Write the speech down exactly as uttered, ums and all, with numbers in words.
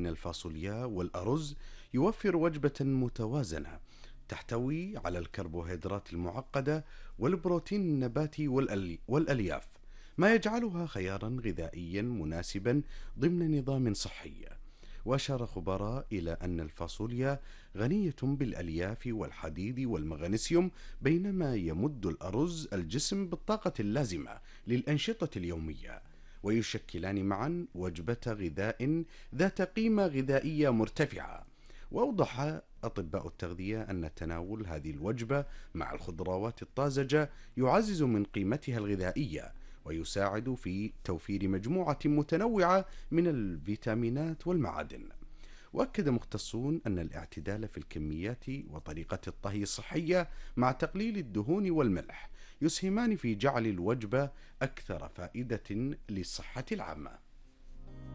من الفاصوليا والأرز يوفر وجبة متوازنة تحتوي على الكربوهيدرات المعقدة والبروتين النباتي والألي- والألياف، ما يجعلها خيارا غذائيا مناسبا ضمن نظام صحي. وأشار خبراء إلى أن الفاصوليا غنية بالألياف والحديد والمغنيسيوم، بينما يمد الأرز الجسم بالطاقة اللازمة للأنشطة اليومية، ويشكلان معا وجبة غذاء ذات قيمة غذائية مرتفعة. وأوضح أطباء التغذية أن تناول هذه الوجبة مع الخضروات الطازجة يعزز من قيمتها الغذائية، ويساعد في توفير مجموعة متنوعة من الفيتامينات والمعادن. وأكد مختصون أن الاعتدال في الكميات وطريقة الطهي الصحية مع تقليل الدهون والملح يسهمان في جعل الوجبة أكثر فائدة للصحة العامة.